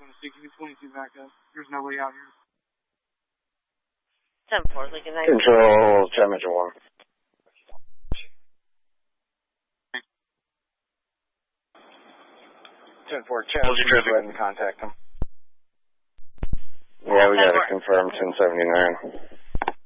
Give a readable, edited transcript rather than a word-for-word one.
Tennessee. Give me 22 back up. There's nobody out here. 10-4, Lincoln 9. Control, Temperature 1. 10-4, Chad, go ahead and contact him. Yeah, we got it confirmed, 1079.